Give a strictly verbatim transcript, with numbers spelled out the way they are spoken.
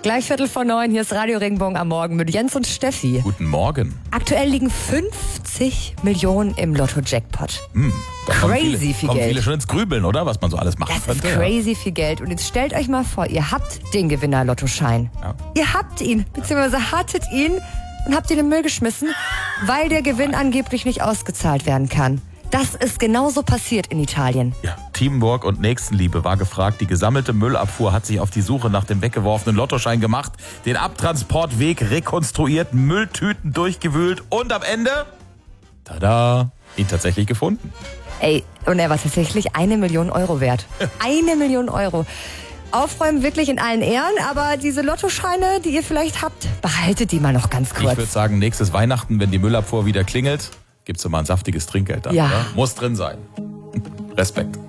Gleich Viertel vor neun, hier ist Radio Regenbogen am Morgen mit Jens und Steffi. Guten Morgen. Aktuell liegen fünfzig Millionen im Lotto-Jackpot. Hm, da kommen Crazy viele, viel kommen Geld. viele schon ins Grübeln, oder? Was man so alles machen Das könnte. ist crazy viel Geld. Und jetzt stellt euch mal vor, ihr habt den Gewinner-Lottoschein. Ja. Ihr habt ihn, beziehungsweise hattet ihn und habt ihn in den Müll geschmissen, weil der Gewinn angeblich nicht ausgezahlt werden kann. Das ist genauso passiert in Italien. Ja, Teamwork und Nächstenliebe war gefragt. Die gesammelte Müllabfuhr hat sich auf die Suche nach dem weggeworfenen Lottoschein gemacht, den Abtransportweg rekonstruiert, Mülltüten durchgewühlt und am Ende, tada, ihn tatsächlich gefunden. Ey, und er war tatsächlich eine Million Euro wert. Eine Million Euro. Aufräumen wirklich in allen Ehren, aber diese Lottoscheine, die ihr vielleicht habt, behaltet die mal noch ganz Ich kurz. würde sagen, nächstes Weihnachten, wenn die Müllabfuhr wieder klingelt, gibt's immer ein saftiges Trinkgeld dann. Ja. Oder? Muss drin sein. Respekt.